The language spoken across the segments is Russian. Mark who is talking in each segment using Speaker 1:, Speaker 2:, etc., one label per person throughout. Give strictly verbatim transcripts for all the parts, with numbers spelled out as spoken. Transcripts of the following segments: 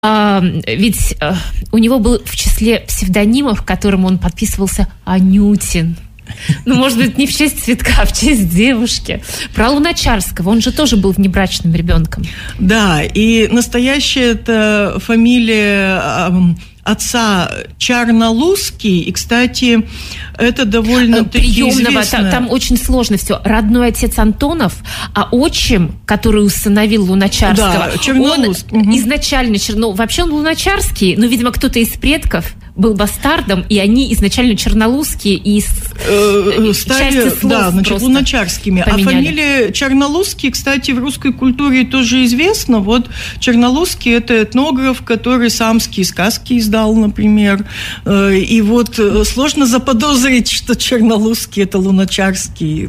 Speaker 1: А, ведь а, у него был в числе псевдонимов, которым он подписывался, Анютин. Ну, может быть, не в честь цветка, а в честь девушки. Про Луначарского. Он же тоже был внебрачным ребенком.
Speaker 2: Да, и настоящая это фамилия отца Чарнолузский. И, кстати, это довольно-таки известно.
Speaker 1: Там, там очень сложно все. Родной отец Антонов, а отчим, который усыновил Луначарского,
Speaker 2: да,
Speaker 1: он угу. изначально... Ну, вообще он Луначарский, но, видимо, кто-то из предков был бастардом, и они изначально чернолузские и
Speaker 2: э, стали, да, значит, луначарскими. Поменяли. А фамилия Чарнолузский, кстати, в русской культуре тоже известна. Вот Чарнолузский – это этнограф, который самские сказки издал, например. И вот сложно заподозрить, что Чарнолузский – это Луначарский.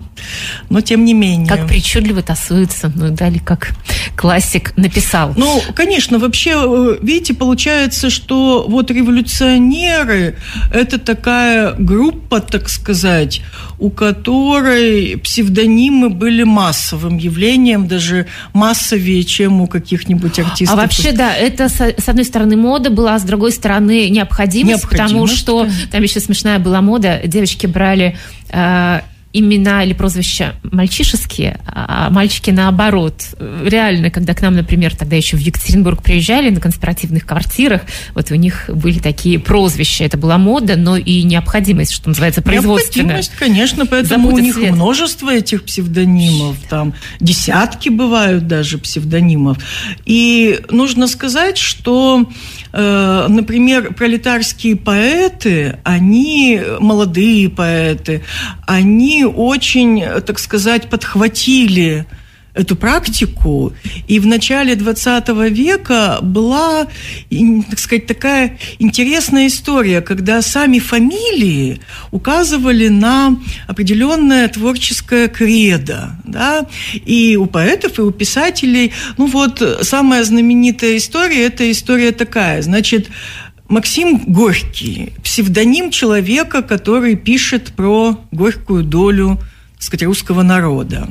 Speaker 2: Но тем не менее.
Speaker 1: Как причудливо тасуется, ну да, или как классик написал.
Speaker 2: Ну, конечно, вообще, видите, получается, что вот революционеры – это такая группа, так сказать, у которой псевдонимы были массовым явлением, даже массовее, чем у каких-нибудь артистов.
Speaker 1: А вообще, да, это, с одной стороны, мода была, а с другой стороны, необходимость, необходимость потому что да. Там еще смешная была мода, девочки брали... Э, имена или прозвища мальчишеские, а мальчики наоборот. Реально, когда к нам, например, тогда еще в Екатеринбург приезжали на конспиративных квартирах, вот у них были такие прозвища. Это была мода, но и необходимость, что называется, производственная.
Speaker 2: Необходимость, конечно, поэтому Забудет у них свет. Множество этих псевдонимов, там десятки бывают даже псевдонимов. И нужно сказать, что, э, например, пролетарские поэты, они, молодые поэты, они очень, так сказать, подхватили эту практику, и в начале двадцатого века была, так сказать, такая интересная история, когда сами фамилии указывали на определенное творческое кредо, да, и у поэтов, и у писателей. Ну вот, самая знаменитая история, это история такая, значит, Максим Горький, псевдоним человека, который пишет про горькую долю, так сказать, русского народа.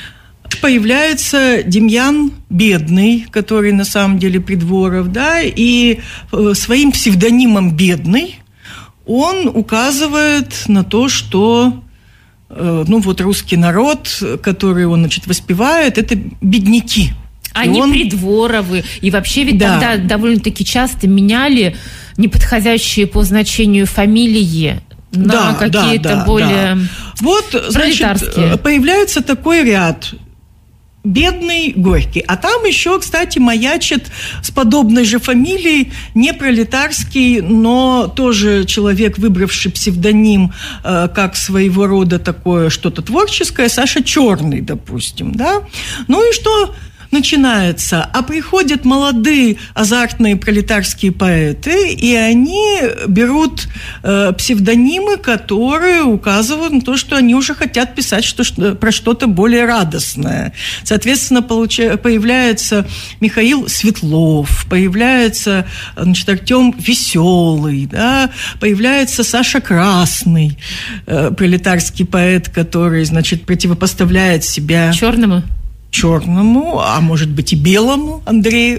Speaker 2: Появляется Демьян Бедный, который на самом деле Придворов, да, и своим псевдонимом Бедный он указывает на то, что ну, вот русский народ, который он, значит, воспевает, это бедняки.
Speaker 1: Они он... Придворовы. И вообще ведь да. Тогда довольно-таки часто меняли неподходящие по значению фамилии на да, какие-то да, да, более да.
Speaker 2: Вот, значит, появляется такой ряд. Бедный, Горький. А там еще, кстати, маячит с подобной же фамилией не пролетарский, но тоже человек, выбравший псевдоним э, как своего рода такое что-то творческое, Саша Черный, допустим, да. Ну и что начинается? А приходят молодые азартные пролетарские поэты, и они берут э, псевдонимы, которые указывают на то, что они уже хотят писать что, что, про что-то более радостное. Соответственно, получа, появляется Михаил Светлов, появляется, значит, Артем Веселый, да, появляется Саша Красный, э, пролетарский поэт, который, значит, противопоставляет себя
Speaker 1: черному.
Speaker 2: черному, а может быть и белому Андрею.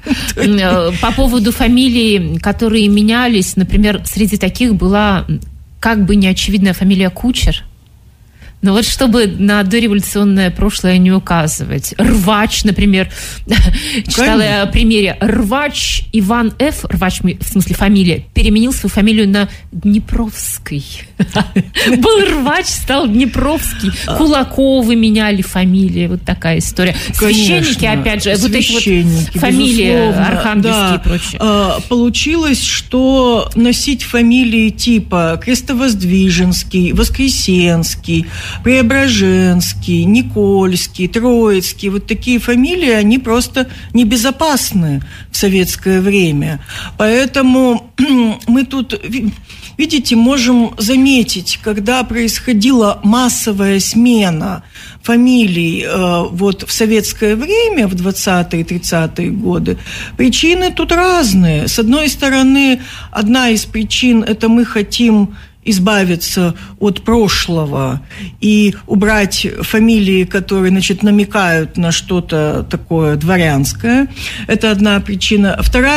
Speaker 1: По поводу фамилий, которые менялись, например, среди таких была как бы неочевидная фамилия Кучер. Но вот чтобы на дореволюционное прошлое не указывать. Рвач, например, читала я о примере. Рвач Иван Ф., Рвач, в смысле фамилия, переменил свою фамилию на Днепровский. Был Рвач, стал Днепровский. Кулаковы меняли фамилии. Вот такая история. Священники, опять же, вот эти вот фамилии архангельские и прочее.
Speaker 2: Получилось, что носить фамилии типа Крестовоздвиженский, Воскресенский, Преображенский, Никольский, Троицкий, вот такие фамилии, они просто небезопасны в советское время. Поэтому мы тут, видите, можем заметить, когда происходила массовая смена фамилий э, вот в советское время, в двадцатые тридцатые годы, причины тут разные. С одной стороны, одна из причин – это мы хотим избавиться от прошлого и убрать фамилии, которые, значит, намекают на что-то такое дворянское. Это одна причина. Вторая